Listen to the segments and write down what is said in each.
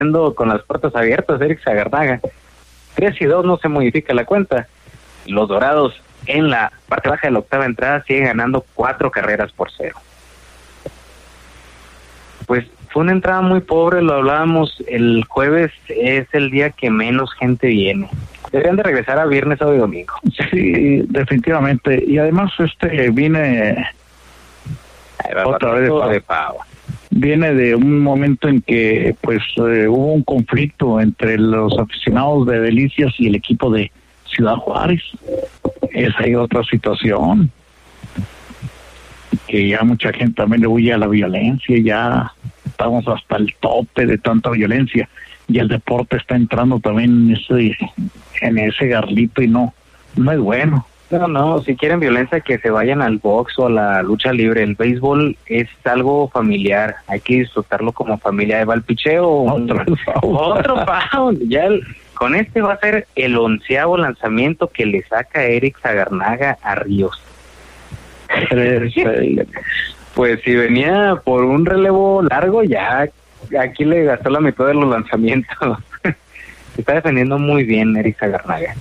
con las puertas abiertas, Eric Sagarnaga. 3-2, no se modifica la cuenta. Los Dorados en la parte baja de la octava entrada siguen ganando 4-0. Pues fue una entrada muy pobre, lo hablábamos el jueves, es el día que menos gente viene. Deberían de regresar a viernes, sábado y domingo. Sí, definitivamente. Y además viene otra vez de pavo. Viene de un momento en que pues hubo un conflicto entre los aficionados de Delicias y el equipo de Ciudad Juárez. Esa es otra situación. Que ya mucha gente también le huye a la violencia, ya estamos hasta el tope de tanta violencia. Y el deporte está entrando también en ese garlito y no es bueno. No, si quieren violencia que se vayan al box o a la lucha libre. El béisbol es algo familiar, hay que disfrutarlo como familia. De Valpicheo, otro foul. Con este va a ser el 11º lanzamiento que le saca Eric Sagarnaga a Ríos. Pues si venía por un relevo largo, ya aquí le gastó la mitad de los lanzamientos. Se está defendiendo muy bien Eric Sagarnaga.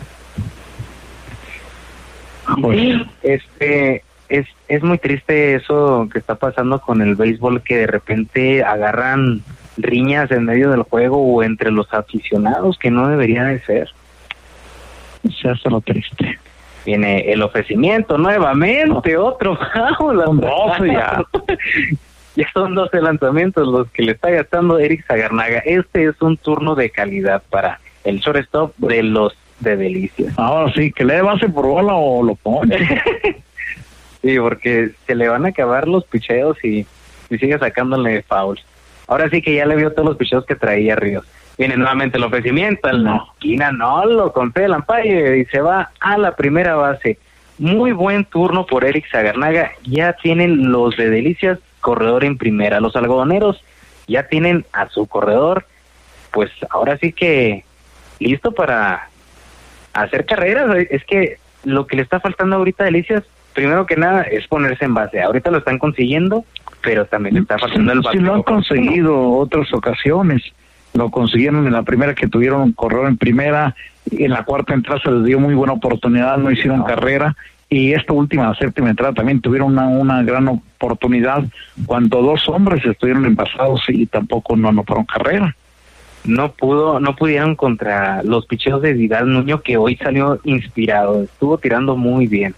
Sí, es muy triste eso que está pasando con el béisbol, que de repente agarran riñas en medio del juego o entre los aficionados, que no debería de ser. Se hace lo triste. Viene el ofrecimiento nuevamente, otro foul. Son 12 ya. Ya son 12 lanzamientos los que le está gastando Eric Sagarnaga. Este es un turno de calidad para el shortstop de los de Delicias. Ahora sí, que le dé base por bola o lo pone. Sí, porque se le van a acabar los picheos y sigue sacándole fouls. Ahora sí que ya le vio todos los picheos que traía Ríos. Viene nuevamente el ofrecimiento en la esquina, no lo concede el umpire y se va a la primera base. Muy buen turno por Eric Sagarnaga. Ya tienen los de Delicias corredor en primera. Los algodoneros ya tienen a su corredor, pues ahora sí que listo para hacer carreras. Es que lo que le está faltando ahorita a Delicias, primero que nada, es ponerse en base. Ahorita lo están consiguiendo, pero también le está faltando el bate. Sí, lo han conseguido otras ocasiones. Lo consiguieron en la primera, que tuvieron un corredor en primera, y en la cuarta entrada se les dio muy buena oportunidad, no hicieron carrera, y esta última, séptima entrada, también tuvieron una gran oportunidad cuando 2 hombres estuvieron envasados y tampoco no anotaron carrera. No pudieron contra los picheos de Vidal Nuño, que hoy salió inspirado, estuvo tirando muy bien.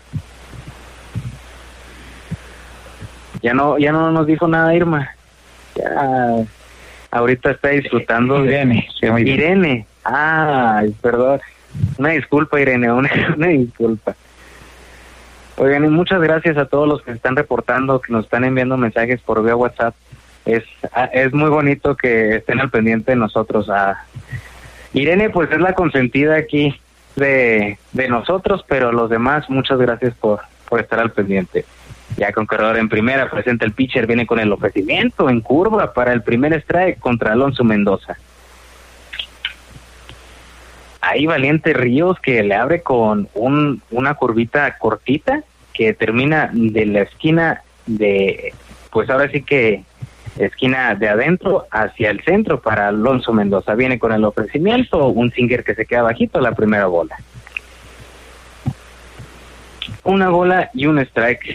Ya no nos dijo nada Irma. Ya ahorita está disfrutando Irene, de Irene. Perdón. Una disculpa, Irene, una disculpa. Oigan, y muchas gracias a todos los que están reportando, que nos están enviando mensajes por vía WhatsApp. Es muy bonito que estén al pendiente de nosotros. Irene, pues es la consentida aquí de nosotros, pero los demás, muchas gracias por estar al pendiente. Ya con corredor en primera, presenta el pitcher, viene con el ofrecimiento en curva para el primer strike contra Alonso Mendoza. Ahí Valiente Ríos, que le abre con una curvita cortita que termina de la esquina de, pues ahora sí que esquina de adentro hacia el centro para Alonso Mendoza. Viene con el ofrecimiento, un sinker que se queda bajito, la primera bola. 1 bola y 1 strike.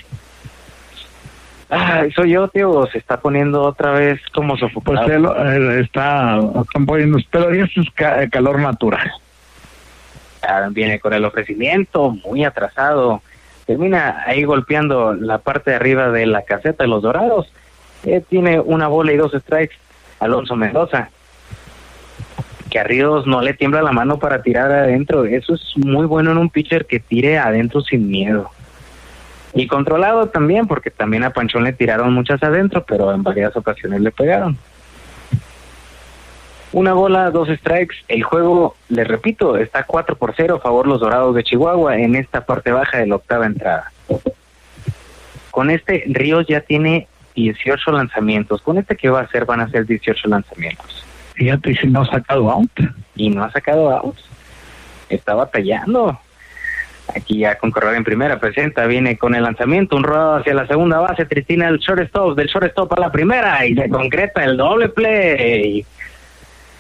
Soy yo, tío, o se está poniendo otra vez como sofocado. Pues están poniendo, pero eso es calor natural. Viene con el ofrecimiento, muy atrasado. Termina ahí golpeando la parte de arriba de la caseta de los Dorados. Tiene 1 bola y 2 strikes Alonso Mendoza. Que a Ríos no le tiembla la mano para tirar adentro. Eso es muy bueno en un pitcher, que tire adentro sin miedo. Y controlado también, porque también a Panchón le tiraron muchas adentro, pero en varias ocasiones le pegaron. 1 bola, 2 strikes. El juego, les repito, está 4-0 a favor los Dorados de Chihuahua en esta parte baja de la octava entrada. Con este, Ríos ya tiene 18 lanzamientos. Con este que va a hacer, van a ser 18 lanzamientos. Fíjate, si no ha sacado out. Y no ha sacado out. Está batallando. Aquí ya con corredor en primera, presenta, viene con el lanzamiento, un rodado hacia la segunda base, Tristina del shortstop a la primera, y se concreta el doble play.